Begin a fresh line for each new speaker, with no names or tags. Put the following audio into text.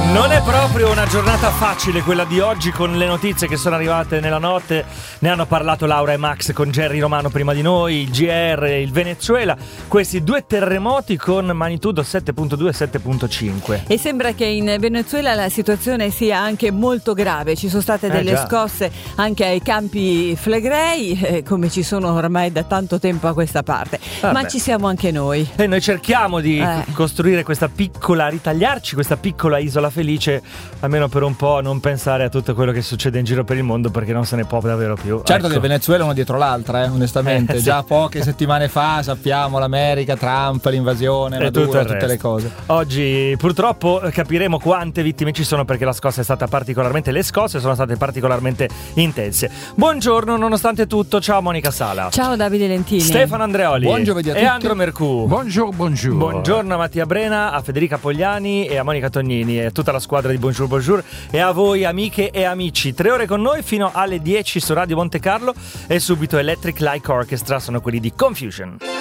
Non è proprio una giornata facile quella di oggi, con le notizie che sono arrivate nella notte. Ne hanno parlato Laura e Max con Jerry Romano prima di noi, il GR, il Venezuela, questi due terremoti con magnitudo 7.2 e 7.5.
E sembra che in Venezuela la situazione sia anche molto grave. Ci sono state delle scosse anche ai campi Flegrei, come ci sono ormai da tanto tempo a questa parte. Ma ci siamo anche noi.
E noi cerchiamo di costruire questa piccola, ritagliarci questa piccola isola felice, almeno per un po', non pensare a tutto quello che succede in giro per il mondo, perché non se ne può davvero più.
Certo, che il Venezuela è uno dietro l'altra, onestamente.
Sì.
Già poche settimane fa sappiamo l'America, Trump, l'invasione, Maduro, tutte le cose.
Oggi purtroppo capiremo quante vittime ci sono, perché la scossa è stata particolarmente, le scosse sono state particolarmente intense. Buongiorno nonostante tutto, ciao Monica Sala.
Ciao Davide Lentini.
Stefano Andreoli.
Buon giovedì a tutti.
E Andro Mercù.
Buongiorno.
Buongiorno a Mattia Brena, a Federica Pogliani e a Monica Tognini e a tutta la squadra di Bonjour e a voi amiche e amici. 3 ore con noi fino alle 10 su Radio Monte Carlo, e subito Electric Light Orchestra, sono quelli di Confusion.